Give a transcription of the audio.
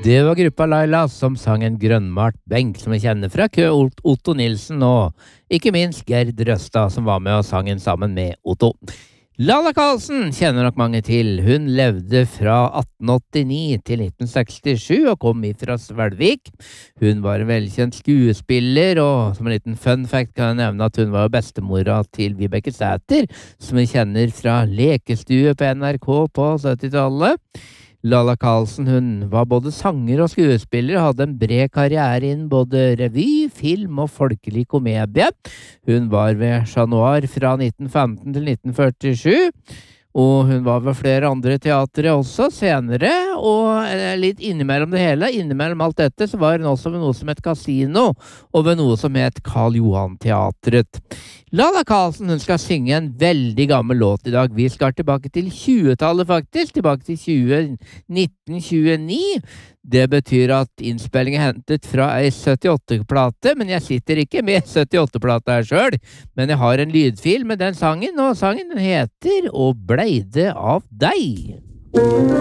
Det var gruppa Laila som sang en grønnmalt benk som vi kjenner fra kø Otto Nilsen og ikke minst Gerd Røstad som var med og sang den sammen med Otto. Lalla Karlsen kjenner nok mange til. Hun levde fra 1889 til 1967 og kom ifra Svelvik. Hun var en velkjent skuespiller, og som en liten fun fact kan jeg nevne at hun var bestemora til Vibeke Sæther, som vi kjenner fra Lekestue på NRK på 70-tallet. Lalla Karlsen, hun var både sanger og skuespiller, og hadde en bred karriere innen både revy, film og folkelig komedie. Hun var ved Chat Noir fra 1915 til 1947, og hun var ved flere andre teatre også senere, og litt innimellom det hele, innimellom alt dette, så var hun også ved noe som het Casino, og ved noe som het Karl Johan Teatret. Lalla Karlsen, hun skal synge en veldig gammel låt i dag. Vi skal tilbake til 20-tallet faktisk, tilbake til 1929. Det betyr at innspillingen er hentet fra ei 78-plate, men jeg sitter ikke med 78-plata her selv, men jeg har en lydfil med den sangen, og sangen heter «Og blei det av deg».